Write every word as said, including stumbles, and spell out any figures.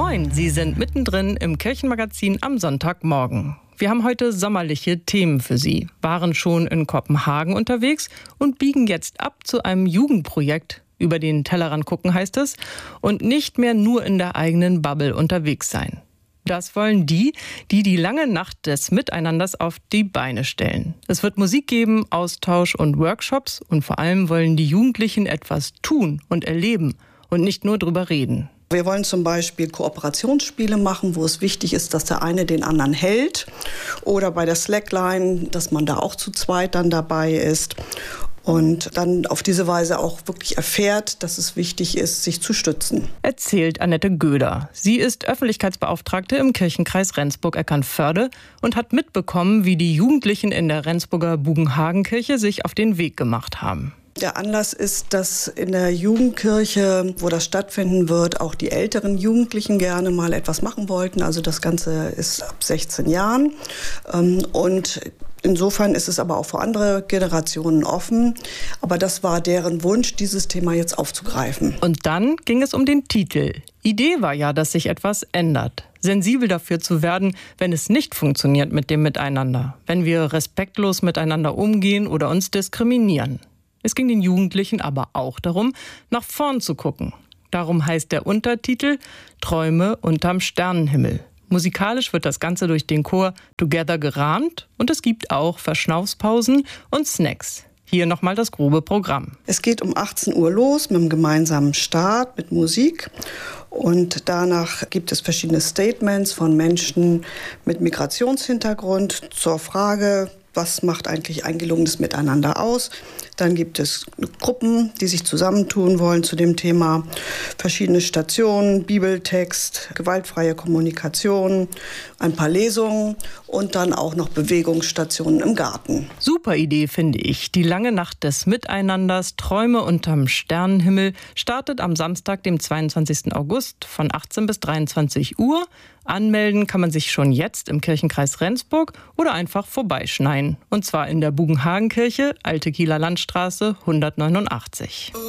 Moin, Sie sind mittendrin im Kirchenmagazin am Sonntagmorgen. Wir haben heute sommerliche Themen für Sie, waren schon in Kopenhagen unterwegs und biegen jetzt ab zu einem Jugendprojekt. Über den Tellerrand gucken heißt es und nicht mehr nur in der eigenen Bubble unterwegs sein. Das wollen die, die die lange Nacht des Miteinanders auf die Beine stellen. Es wird Musik geben, Austausch und Workshops und vor allem wollen die Jugendlichen etwas tun und erleben und nicht nur drüber reden. Wir wollen zum Beispiel Kooperationsspiele machen, wo es wichtig ist, dass der eine den anderen hält. Oder bei der Slackline, dass man da auch zu zweit dann dabei ist. Und dann auf diese Weise auch wirklich erfährt, dass es wichtig ist, sich zu stützen. Erzählt Annette Göder. Sie ist Öffentlichkeitsbeauftragte im Kirchenkreis Rendsburg-Eckernförde und hat mitbekommen, wie die Jugendlichen in der Rendsburger Bugenhagenkirche sich auf den Weg gemacht haben. Der Anlass ist, dass in der Jugendkirche, wo das stattfinden wird, auch die älteren Jugendlichen gerne mal etwas machen wollten. Also das Ganze ist ab sechzehn Jahren. Und insofern ist es aber auch für andere Generationen offen. Aber das war deren Wunsch, dieses Thema jetzt aufzugreifen. Und dann ging es um den Titel. Idee war ja, dass sich etwas ändert. Sensibel dafür zu werden, wenn es nicht funktioniert mit dem Miteinander. Wenn wir respektlos miteinander umgehen oder uns diskriminieren. Es ging den Jugendlichen aber auch darum, nach vorn zu gucken. Darum heißt der Untertitel Träume unterm Sternenhimmel. Musikalisch wird das Ganze durch den Chor Together gerahmt und es gibt auch Verschnaufspausen und Snacks. Hier nochmal das grobe Programm. Es geht um achtzehn Uhr los mit einem gemeinsamen Start mit Musik. Und danach gibt es verschiedene Statements von Menschen mit Migrationshintergrund zur Frage, was macht eigentlich ein gelungenes Miteinander aus? Dann gibt es Gruppen, die sich zusammentun wollen zu dem Thema. Verschiedene Stationen, Bibeltext, gewaltfreie Kommunikation, ein paar Lesungen und dann auch noch Bewegungsstationen im Garten. Super Idee, finde ich. Die lange Nacht des Miteinanders, Träume unterm Sternenhimmel, startet am Samstag, dem zweiundzwanzigsten August von achtzehn bis dreiundzwanzig Uhr. Anmelden kann man sich schon jetzt im Kirchenkreis Rendsburg oder einfach vorbeischneien. Und zwar in der Bugenhagenkirche, Alte Kieler Landstraße hundertneunundachtzig.